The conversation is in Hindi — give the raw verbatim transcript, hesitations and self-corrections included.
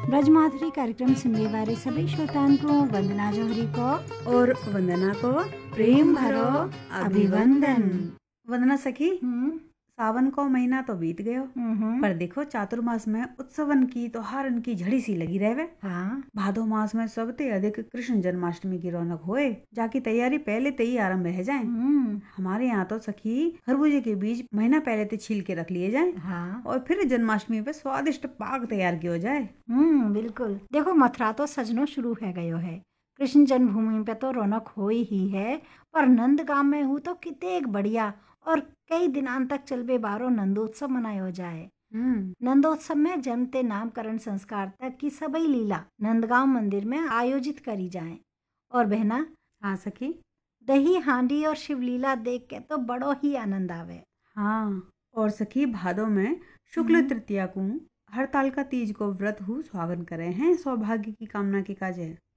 ब्रजमाधुरी कार्यक्रम सुनने वाले सभी श्रोताओं को वंदना जौहरी को और वंदना को प्रेम भरो अभिवंदन। वंदना सखी, हम्म, सावन को महीना तो बीत गयो, हम्म, पर देखो चातुर्मास में उत्सवन की त्योहारन की झड़ी सी लगी रहे। हाँ, भादो मास में सबसे अधिक कृष्ण जन्माष्टमी की रौनक होए, जाकी तैयारी पहले ते ही आरंभ रह जाए। हम्म, हमारे यहाँ तो सखी खरबूजे के बीज महीना पहले ते छील के रख लिए जाए हाँ, और फिर जन्माष्टमी पे स्वादिष्ट पाक तैयार किया जाए। हम्म, बिल्कुल। देखो मथुरा तो सजनो शुरू है गयो है, कृष्ण जन्मभूमि पे तो रौनक हो ही है, पर नंदगांव में हूँ तो कितने एक बढ़िया और कई दिनां तक चलबे बारो नंदोत्सव मनायो जाए। हम्म नंदोत्सव में जन्मते नामकरण संस्कार तक की सभी लीला नंदगांव मंदिर में आयोजित करी जाए। और बहना, हाँ सखी, दही हांडी और शिवलीला देख के तो बड़ो ही आनंद आवे। हाँ। और सखी भादो में शुक्ल तृतीया को हड़ताल का तीज को व्रत हु स्वागत करे हैं, सौभाग्य की कामना के काजे।